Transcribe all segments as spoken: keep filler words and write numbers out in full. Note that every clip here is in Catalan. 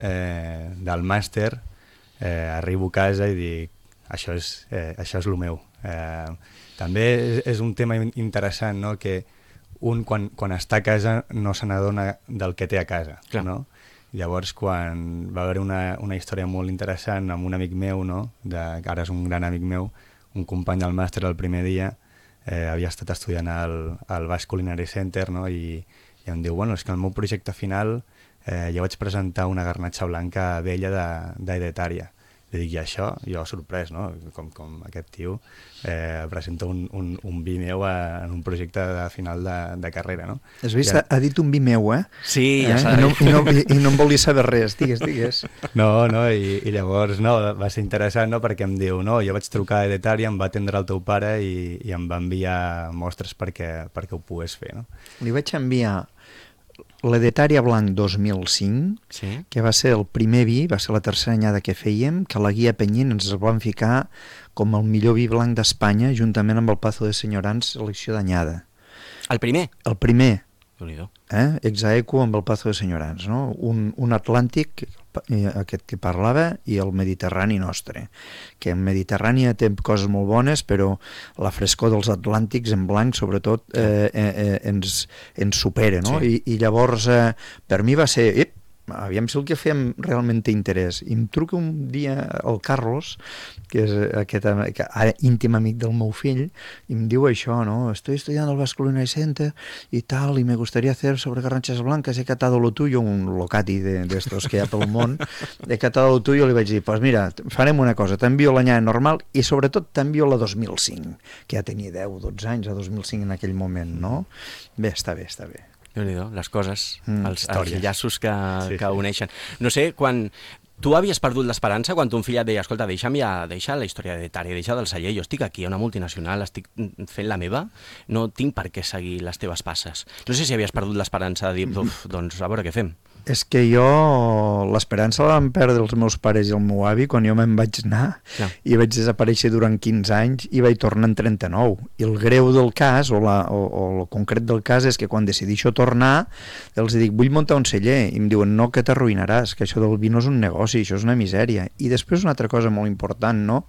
eh, del màster eh, arribo a casa i dic això és, eh, això és el meu. Eh, també és, és un tema interessant, no?, que un quan, quan està a casa no se n'adona del que té a casa. Clar. No? Llavors, quan va haver una, una història molt interessant amb un amic meu, no?, de, que ara és un gran amic meu, un company del màster el primer dia, eh, havia estat estudiant al, al Basque Culinary Center, no?, i, i em diu, bueno, és que el meu projecte final eh, ja vaig presentar una garnatxa blanca vella d'Aedetaria. Li dic, i això? Jo sorprès, no?, com, com aquest tio eh, presenta un, un, un vi meu a, en un projecte de final de, de carrera, no? Has vist? Ja... Ha dit un vi meu, eh? Sí, ja eh? s'ha dit. I, no, i, no, I no em volia saber res, digues, digues. No, no, i, i llavors, no, va ser interessant, no?, perquè em diu, no, jo vaig trucar a Aedetaria, em va atendre el teu pare i, i em va enviar mostres perquè, perquè ho pogués fer, no? Li vaig enviar l'Aedetaria Blanc dos mil cinc, sí, que va ser el primer vi, va ser la tercera anyada que fèiem, que la guia Penyín ens el van ficar com el millor vi blanc d'Espanya, juntament amb el Pazo de Senyorans, selecció d'anyada. El primer? El primer. Déu-n'hi-do. Eh? Exaequo amb el Pazo de Senyorans, no? Un, un Atlàntic, aquest que parlava, i el Mediterrani nostre, que en Mediterrani té coses molt bones, però la frescor dels Atlàntics en blanc, sobretot, eh, eh, ens, ens supera, no? Sí. I, i llavors, eh, per mi va ser... Ep, aviam si el que fem realment té interès. I em truca un dia el Carlos, que és aquest que, ara, íntim amic del meu fill, i em diu això, no? Estoy estudiando el Basque Culinary Center y tal, y me gustaría hacer sobre garnachas blancas, he catado lo tuyo, un locati de, de estos que hi ha pel món, he catado lo tuyo, li vaig dir, pues mira, farem una cosa, t'envio l'anyada normal i sobretot t'envio la dos mil cinc, que ja tenia deu, dotze anys, a dos mil cinc en aquell moment, no? Bé, està bé, està bé. Déu-n'hi-do, les coses, mm, els, els llaços que, sí, que uneixen. No sé, quan... Tu havies perdut l'esperança quan ton fill et deia, escolta, deixa'm ja, deixa la història d'Aedetaria, deixa del celler, jo estic aquí a una multinacional, estic fent la meva, no tinc per què seguir les teves passes. No sé si havies perdut l'esperança de dir, doncs a veure què fem. És que jo l'esperança la van perdre els meus pares i el meu avi quan jo me'n vaig anar, ja, i vaig desaparèixer durant quinze anys i vaig tornar en trenta-nou. I el greu del cas, o, la, o, o el concret del cas, és que quan decidixo tornar, els dic, vull muntar un celler, i em diuen, no, que t'arruïnaràs, que això del vi no és un negoci, això és una misèria. I després una altra cosa molt important, no?,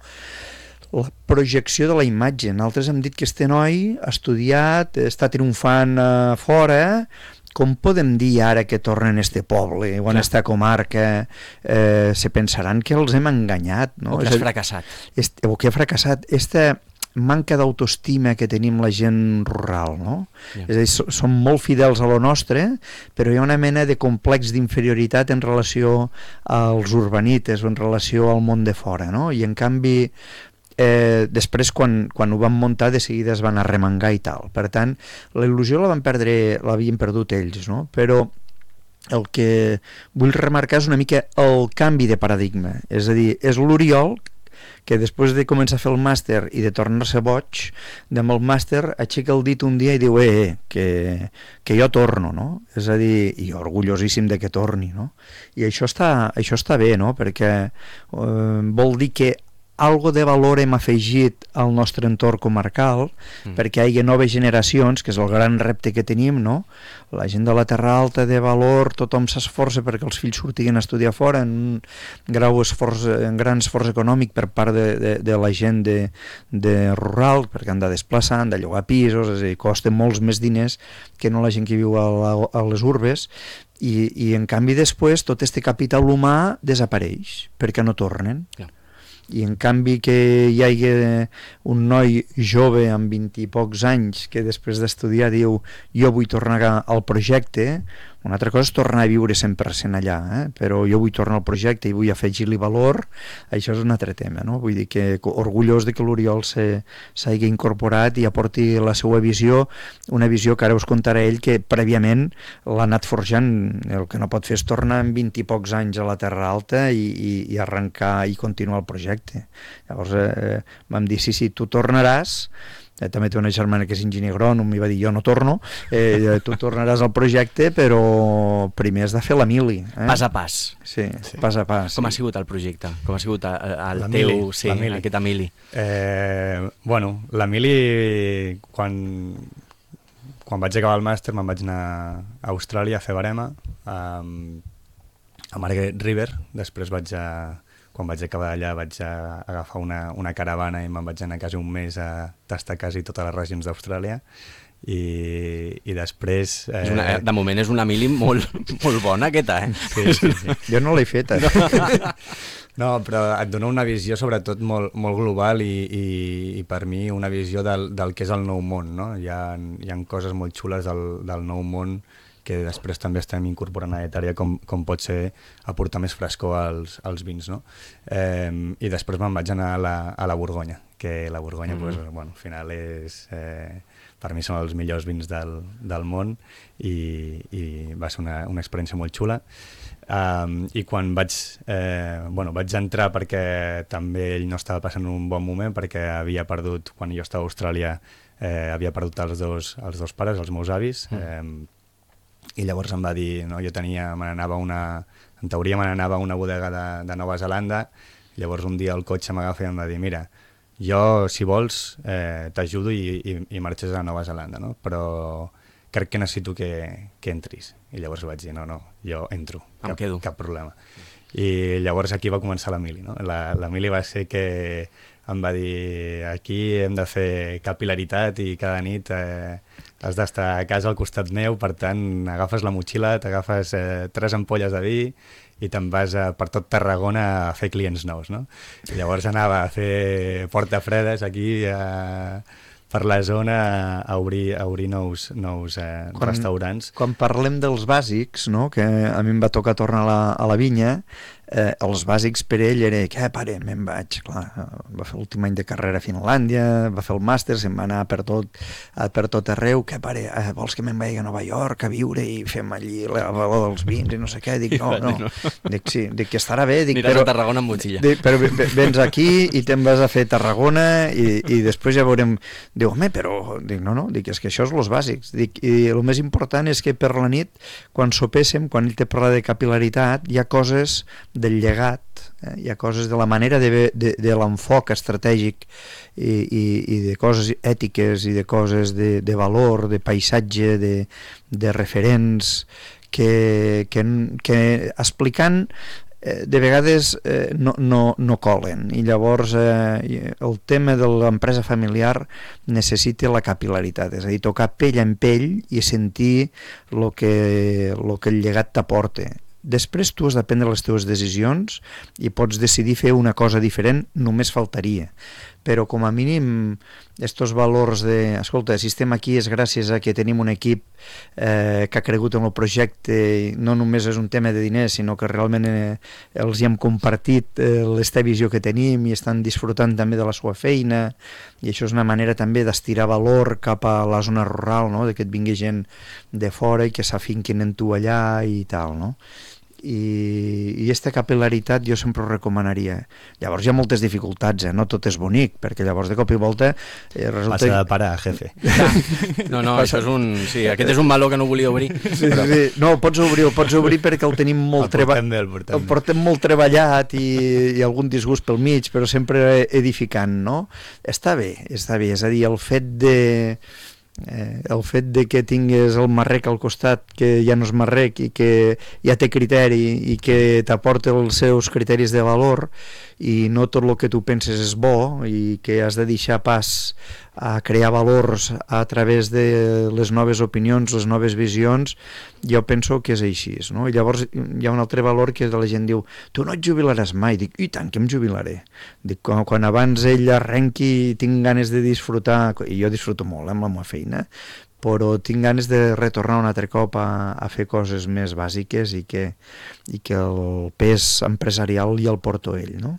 la projecció de la imatge. Nosaltres hem dit que este noi ha estudiat, està triomfant a fora, com podem dir ara que tornen a este poble o en esta comarca, eh, se pensaran que els hem enganyat, no? O que has fracassat. Este, o que he fracassat. Esta manca d'autoestima que tenim la gent rural, no? Yeah. És a dir, som molt fidels a lo nostre, però hi ha una mena de complex d'inferioritat en relació als urbanites o en relació al món de fora, no? I en canvi... Eh, després quan, quan ho van muntar de seguida es van arremangar i tal, per tant la il·lusió la van perdre, l'havien perdut ells, no? Però el que vull remarcar és una mica el canvi de paradigma, és a dir, és l'Oriol que després de començar a fer el màster i de tornar-se boig, amb el màster aixeca el dit un dia i diu eh, eh que, que jo torno, no? És a dir, i orgullosíssim de que torni, no? I això està, això està bé, no? Perquè eh, vol dir que algo de valor hem afegit al nostre entorn comarcal, mm. perquè hi ha noves generacions, que és el gran repte que tenim, no? La gent de la Terra Alta de valor, tothom s'esforça perquè els fills sortiguin a estudiar fora en un grau esforç, en gran esforç econòmic per part de, de, de la gent de, de rural, perquè han de desplaçar, han de llogar pisos, és a dir, costa molts més diners que no la gent que viu a, la, a les urbes, i, i en canvi després tot este capital humà desapareix, perquè no tornen. Yeah. I en canvi que hi hagi un noi jove amb vint i pocs anys que després d'estudiar diu jo vull tornar al projecte, una altra cosa és tornar a viure cent per cent allà, eh? Però jo vull tornar al projecte i vull afegir-li valor, això és un altre tema, no? Vull dir que orgullós de que l'Oriol s'hagi incorporat i aporti la seva visió, una visió que ara us contarà ell que prèviament l'ha anat forjant, el que no pot fer és tornar amb vint i pocs anys a la Terra Alta i, i, i arrencar i continuar el projecte. Llavors eh, vam dir, sí, sí, tu tornaràs, eh, també té una germana que és enginyer agrònom i va dir, jo no torno, eh, tu tornaràs al projecte, però primer has de fer la mili. Eh? Pas a pas. Sí, sí, pas a pas. Com sí. ha sigut el projecte? Com ha sigut el, el la teu, mili, sí, la mili. aquesta mili? Eh, bueno, la mili, quan, quan vaig acabar el màster me'n vaig anar a Austràlia a fer barema, um, a Margaret River, després vaig a, quan vaig acabar allà vaig a agafar una, una caravana i me'n vaig anar quasi un mes a tastar quasi totes les regions d'Austràlia i, i després... Eh... És una, de moment és una mili molt, molt bona aquesta, eh? Sí, sí, sí. Jo no l'he feta. No, però et dona una visió sobretot molt, molt global i, i, i per mi una visió del, del que és el nou món, no? Hi ha, hi ha coses molt xules del, del nou món que després també estem incorporant a Etària, com, com pot ser aportar més frescor als, als vins, no? Eh, I després me'n vaig anar a la, a la Borgonya, que la Borgonya, mm. pues, bueno, al final és... Eh, per mi són els millors vins del, del món i, i va ser una, una experiència molt xula. Um, I quan vaig, eh, bueno, vaig entrar perquè també ell no estava passant un bon moment, perquè havia perdut, quan jo estava a Austràlia, eh, havia perdut els dos, els dos pares, els meus avis, mm. eh, i llavors em va dir, no, jo tenia, me n'anava una, en teoria me n'anava a una bodega de, de Nova Zelanda, llavors un dia el cotxe m'agafa i em va dir, mira, jo, si vols, eh, t'ajudo i, i, i marxes a Nova Zelanda, no? Però crec que necessito que, que entris. I llavors vaig dir, no, no, jo entro, cap, cap problema. I llavors aquí va començar la mili, no? La, la mili va ser que em va dir, aquí hem de fer capil·laritat i cada nit eh, has d'estar a casa al costat meu, per tant, agafes la motxilla, t'agafes eh, tres ampolles de vi i te'n vas a, per tot Tarragona a fer clients nous, no? I llavors anava a fer portafredes aquí a, per la zona a obrir, a obrir nous, nous eh, quan, restaurants. Quan parlem dels bàsics, no? Que a mi em va tocar tornar a la, a la vinya, eh, els bàsics per ell era que, pare, me'n vaig, clar, va fer l'últim any de carrera a Finlàndia, va fer el màster, se'n va anar per tot, per tot arreu, que, pare, eh, vols que me'n vagi a Nova York a viure i fem allí la valor dels vins i no sé què? Dic, no, no, dic, sí, dic que estarà bé. Dic, aniràs però, a Tarragona amb motxilla. Dic, però vens aquí i te'n vas a fer Tarragona i, i després ja veurem... Diu, home, però... Dic, no, no, dic, és que això és els bàsics. Dic, i el més important és que per la nit, quan sopéssim, quan ell te parla de capil·laritat, hi ha coses del llegat, eh? Hi ha coses de la manera de, de, de l'enfoc estratègic i, i, i de coses ètiques i de coses de, de valor, de paisatge, de, de referents que, que, que explicant de vegades eh, no, no, no colen i llavors eh, el tema de l'empresa familiar necessita la capil·laritat, és a dir, tocar pell en pell i sentir el que, lo que el llegat t'aporta. Després tu has de prendre les teves decisions i pots decidir fer una cosa diferent, només faltaria. Però com a mínim estos valors de, escolta, si estem aquí és gràcies a que tenim un equip eh, que ha cregut en el projecte, no només és un tema de diners, sinó que realment eh, els hi hem compartit eh, l'esta visió que tenim i estan disfrutant també de la seva feina, i això és una manera també d'estirar valor cap a la zona rural, no? De que et vingui gent de fora i que s'afinquin en tu allà i tal, no? i, i aquesta capil·laritat jo sempre ho recomanaria. Llavors hi ha moltes dificultats, eh? No tot és bonic, perquè llavors de cop i volta eh, resulta... Passa de pare a jefe. No, no, això és un... Sí, aquest és un meló que no volia obrir. Sí, però... sí. No, el pots obrir, el pots obrir perquè el tenim molt treballat. El, portem el portem molt treballat i, i algun disgust pel mig, però sempre edificant, no? Està bé, està bé. És a dir, el fet de... Eh, el fet de que tingues el marrec al costat que ja no és marrec i que ja té criteri i que t'aporta els seus criteris de valor i no tot el que tu penses és bo i que has de deixar pas a crear valors a través de les noves opinions, les noves visions, jo penso que és així, no? I llavors hi ha un altre valor que la gent diu, tu no et jubilaràs mai. Dic, i tant que em jubilaré. Dic, quan, quan abans ell arrenqui i tinc ganes de disfrutar, i jo disfruto molt eh, amb la meva feina, però tinc ganes de retornar un altre cop a, a fer coses més bàsiques i que, i que el pes empresarial ja el porto ell, no?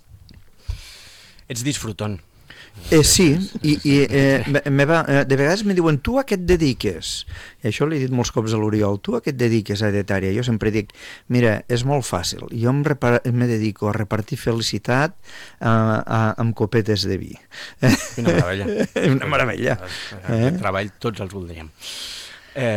Ets disfrutant. Eh, sí, i, i eh, me va, eh, de vegades me diuen, tu a què et dediques? I això l'he dit molts cops a l'Oriol, tu a què et dediques a Etària? Jo sempre dic, mira, és molt fàcil, jo em, me dedico a repartir felicitat a, a, amb copetes de vi. Una meravella. Una meravella. Eh? El treball tots els voldríem. Eh,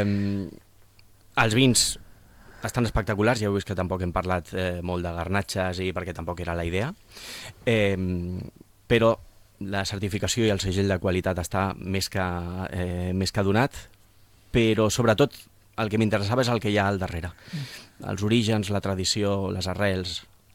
els vins estan espectaculars, ja heu vist que tampoc hem parlat eh, molt de garnatges i perquè tampoc era la idea, eh, però la certificació i el segell de qualitat està més que, eh, més que donat, però sobretot el que m'interessava és el que hi ha al darrere. Els orígens, la tradició, les arrels,